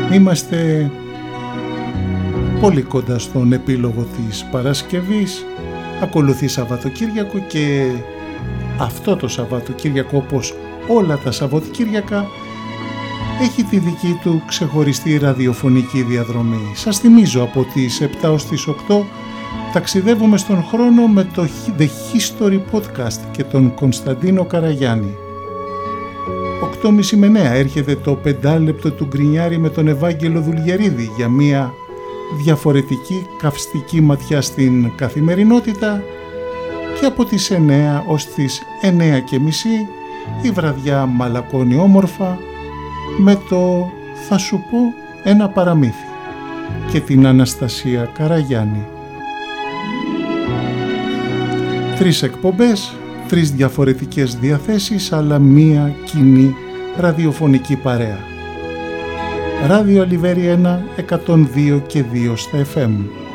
Είμαστε πολύ κοντά στον επίλογο της Παρασκευής. Ακολουθεί Σαββατοκύριακο και αυτό το Σαββατοκύριακο, όπως όλα τα Σαββατοκύριακα, έχει τη δική του ξεχωριστή ραδιοφωνική διαδρομή. Σας θυμίζω, από τις 7 ως τις 8 ταξιδεύουμε στον χρόνο με το The History Podcast και τον Κωνσταντίνο Καραγιάννη. 8.30 με 9 έρχεται το 5 του Γκρινιάρη με τον Ευάγγελο Δουλγερίδη για μια διαφορετική καυστική ματιά στην καθημερινότητα, και από τις 9 ως τις 9.30 η βραδιά μαλακώνει όμορφα με το «Θα σου πω ένα παραμύθι» και την Αναστασία Καραγιάννη. 3 εκπομπές, 3 διαφορετικές διαθέσεις, αλλά μία κοινή ραδιοφωνική παρέα. Ράδιο Αλιβέρι 1, 102 και 2 στα FM.